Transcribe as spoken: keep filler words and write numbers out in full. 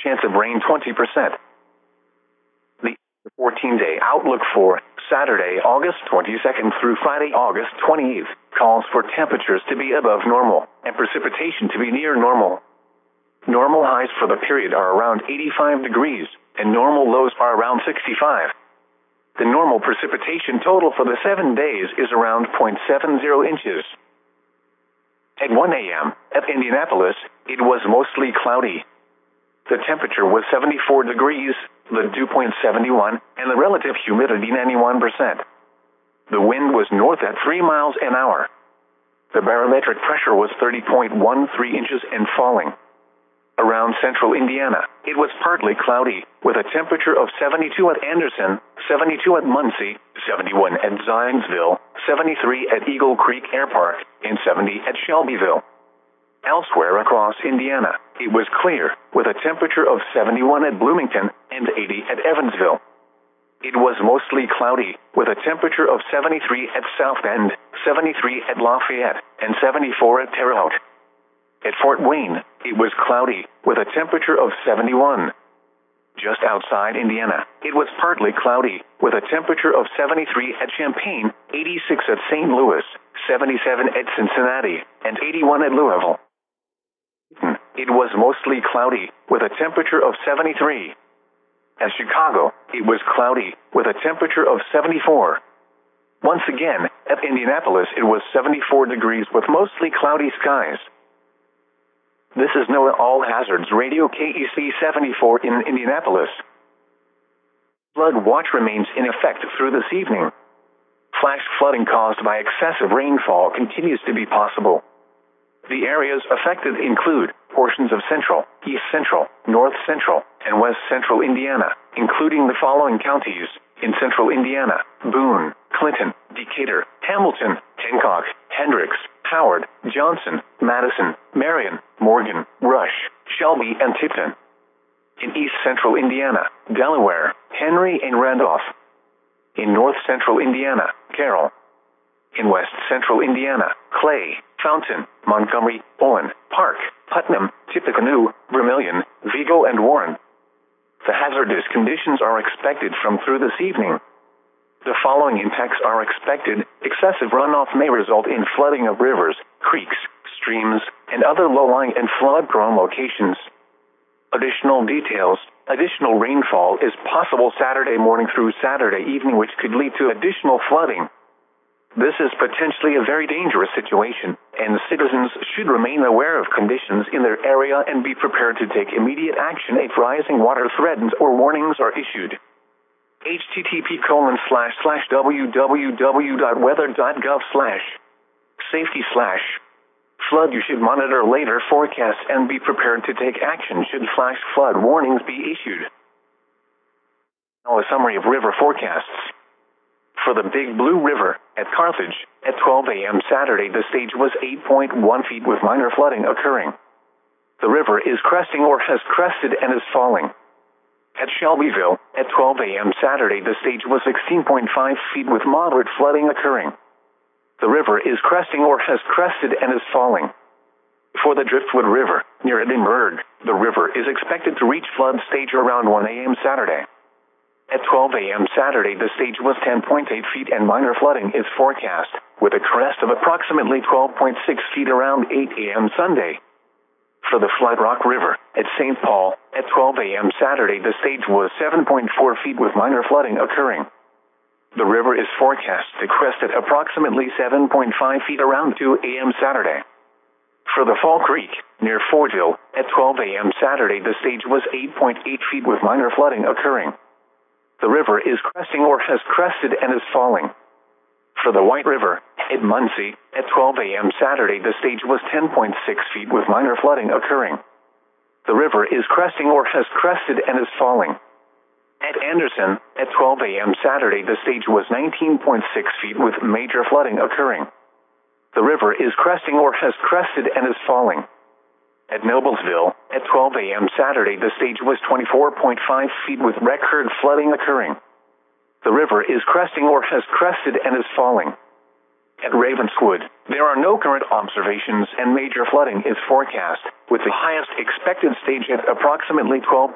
chance of rain twenty percent. The fourteen-day outlook for Saturday, August twenty-second through Friday, August twenty-eighth, calls for temperatures to be above normal and precipitation to be near normal. Normal highs for the period are around eighty-five degrees, and normal lows are around sixty-five. The normal precipitation total for the seven days is around zero point seven zero inches. At one A M, at Indianapolis, it was mostly cloudy. The temperature was seventy-four degrees, the dew point seventy-one, and the relative humidity ninety-one percent. The wind was north at three miles an hour. The barometric pressure was thirty point one three inches and falling. Around central Indiana, it was partly cloudy, with a temperature of seventy-two at Anderson, seventy-two at Muncie, seventy-one at Zionsville, seventy-three at Eagle Creek Air Park, and seventy at Shelbyville. Elsewhere across Indiana, it was clear, with a temperature of seventy-one at Bloomington and eighty at Evansville. It was mostly cloudy, with a temperature of seventy-three at South Bend, seventy-three at Lafayette, and seventy-four at Terre Haute. At Fort Wayne, it was cloudy, with a temperature of seventy-one. Just outside Indiana, it was partly cloudy, with a temperature of seventy-three at Champaign, eighty-six at Saint Louis, seventy-seven at Cincinnati, and eighty-one at Louisville. It was mostly cloudy, with a temperature of seventy-three. At Chicago, it was cloudy, with a temperature of seventy-four. Once again, at Indianapolis, it was seventy-four degrees with mostly cloudy skies. This is NOAA All Hazards Radio K E C seventy-four in Indianapolis. Flood watch remains in effect through this evening. Flash flooding caused by excessive rainfall continues to be possible. The areas affected include portions of central, east central, north central, and west central Indiana, including the following counties: in central Indiana, Boone, Clinton, Decatur, Hamilton, Hancock, Hendricks, Howard, Johnson, Madison, Marion, Morgan, Rush, Shelby, and Tipton. In east central Indiana, Delaware, Henry, and Randolph. In north central Indiana, Carroll. In west central Indiana, Clay, Fountain, Montgomery, Owen, Park, Putnam, Tippecanoe, Vermilion, Vigo, and Warren. The hazardous conditions are expected from through this evening. The following impacts are expected. Excessive runoff may result in flooding of rivers, creeks, streams, and other low-lying and flood-prone locations. Additional details: additional rainfall is possible Saturday morning through Saturday evening, which could lead to additional flooding. This is potentially a very dangerous situation, and citizens should remain aware of conditions in their area and be prepared to take immediate action if rising water threatens or warnings are issued. http colon slash slash www.weather.gov slash safety slash flood. You should monitor later forecasts and be prepared to take action should flash flood warnings be issued. Now a summary of river forecasts. For the Big Blue River, at Carthage, at twelve A M Saturday the stage was eight point one feet with minor flooding occurring. The river is cresting or has crested and is falling. At Shelbyville, at twelve A M Saturday the stage was sixteen point five feet with moderate flooding occurring. The river is cresting or has crested and is falling. For the Driftwood River, near Edinburgh, the river is expected to reach flood stage around one A M Saturday. At twelve A M Saturday the stage was ten point eight feet and minor flooding is forecast, with a crest of approximately twelve point six feet around eight A M Sunday. For the Flood Rock River, at Saint Paul, at twelve A M Saturday the stage was seven point four feet with minor flooding occurring. The river is forecast to crest at approximately seven point five feet around two A M Saturday. For the Fall Creek, near Fordville, at twelve A M Saturday the stage was eight point eight feet with minor flooding occurring. The river is cresting or has crested and is falling. For the White River, at Muncie, at twelve A M Saturday the stage was ten point six feet with minor flooding occurring. The river is cresting or has crested and is falling. At Anderson, at twelve A M Saturday the stage was nineteen point six feet with major flooding occurring. The river is cresting or has crested and is falling. At Noblesville, at twelve A M Saturday the stage was twenty-four point five feet with record flooding occurring. The river is cresting or has crested and is falling. At Ravenswood, there are no current observations and major flooding is forecast, with the highest expected stage at approximately twelve